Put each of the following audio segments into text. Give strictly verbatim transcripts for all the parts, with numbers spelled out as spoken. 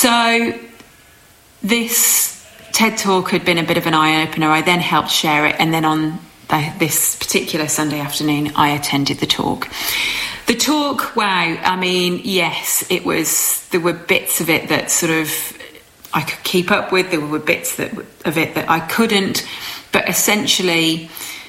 So this TED Talk had been a bit of an eye-opener. I then helped share it, and then on the, this particular Sunday afternoon, I attended the talk. The talk, wow, I mean, yes, it was, there were bits of it that sort of I could keep up with, there were bits that of it that I couldn't, but essentially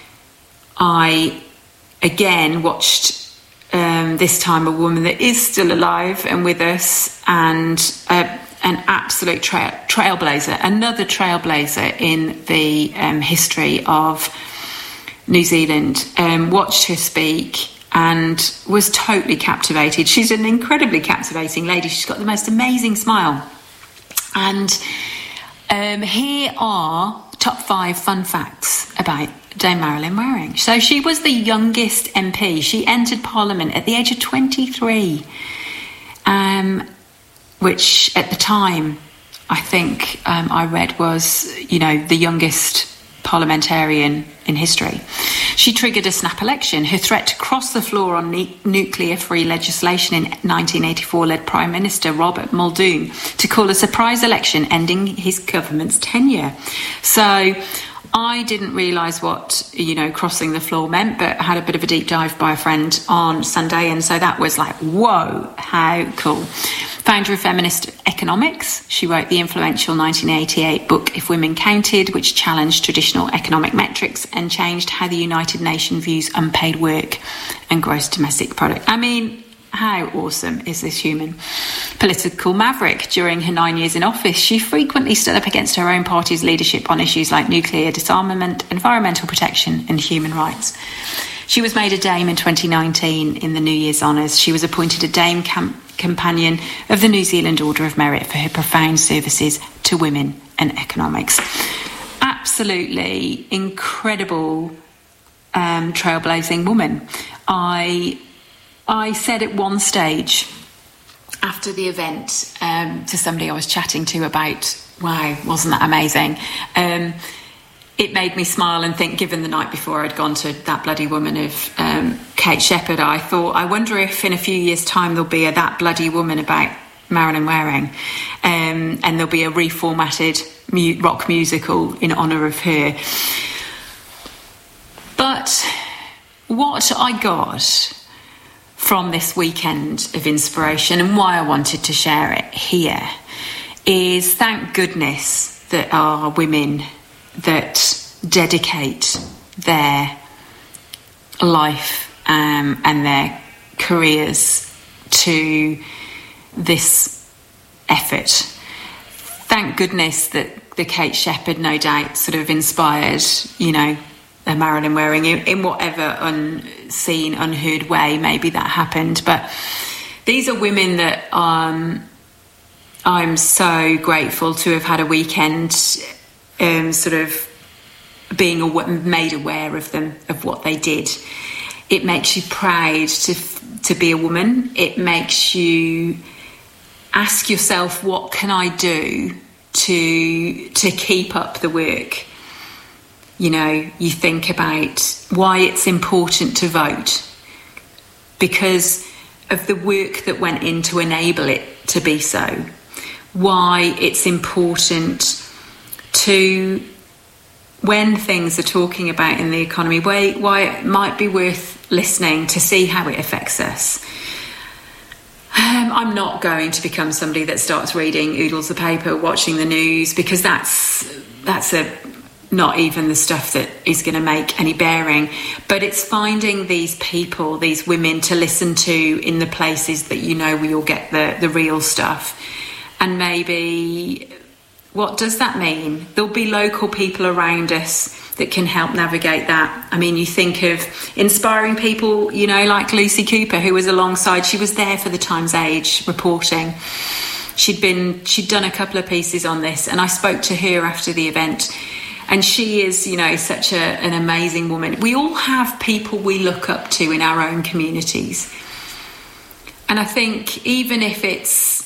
I, again, watched um, this time a woman that is still alive and with us, and uh, an absolute trail, trailblazer, another trailblazer in the um, history of New Zealand. Um, watched her speak and was totally captivated. She's an incredibly captivating lady. She's got the most amazing smile. And um, here are top five fun facts about Dame Marilyn Waring. So she was the youngest M P. She entered Parliament at the age of twenty-three, um, which at the time, I think um, I read was, you know, the youngest parliamentarian in history. She triggered a snap election. Her threat to cross the floor on ne- nuclear-free legislation in nineteen eighty-four led Prime Minister Robert Muldoon to call a surprise election ending his government's tenure. So I didn't realise what, you know, crossing the floor meant, but I had a bit of a deep dive by a friend on Sunday, and so that was like, whoa, how cool. Founder of feminist economics, she wrote the influential nineteen eighty-eight book If Women Counted, which challenged traditional economic metrics and changed how the United Nations views unpaid work and gross domestic product. I mean, how awesome is this human? Political maverick. During her nine years in office, she frequently stood up against her own party's leadership on issues like nuclear disarmament, environmental protection and human rights. She was made a Dame in twenty nineteen in the New Year's Honours. She was appointed a Dame Camp- Companion of the New Zealand Order of Merit for her profound services to women and economics. Absolutely incredible um, trailblazing woman. I I said at one stage after the event um, to somebody I was chatting to about, wow, wasn't that amazing? Um, it made me smile and think, given the night before I'd gone to That Bloody Woman of um, Kate Shepherd, I thought, I wonder if in a few years' time there'll be a That Bloody Woman about Marilyn Waring, um, and there'll be a reformatted mu- rock musical in honour of her. But what I got from this weekend of inspiration, and why I wanted to share it here, is thank goodness that are women that dedicate their life um, and their careers to this effort. Thank goodness that the Kate Shepherd, no doubt, sort of inspired, you know, a Marilyn Waring in, in whatever unseen, unheard way maybe that happened. But these are women that um, I'm so grateful to have had a weekend um, sort of being aw- made aware of them, of what they did. It makes you proud to to be a woman. It makes you ask yourself, what can I do to to keep up the work? You know, you think about why it's important to vote, because of the work that went in to enable it to be so. Why it's important to, when things are talking about in the economy, why, why it might be worth listening to see how it affects us. Um, I'm not going to become somebody that starts reading oodles of paper, watching the news, because that's that's a not even the stuff that is going to make any bearing. But it's finding these people, these women to listen to in the places that you know we all get the, the real stuff. And maybe, what does that mean? There'll be local people around us that can help navigate that. I mean, you think of inspiring people, you know, like Lucy Cooper, who was alongside, she was there for the Times Age reporting. She'd been, she'd done a couple of pieces on this, and I spoke to her after the event. And she is, you know, such a, an amazing woman. We all have people we look up to in our own communities. And I think even if it's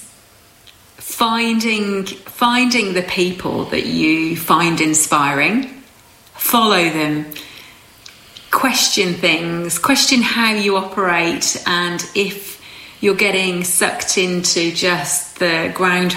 finding finding the people that you find inspiring, follow them, question things, question how you operate, and if you're getting sucked into just the ground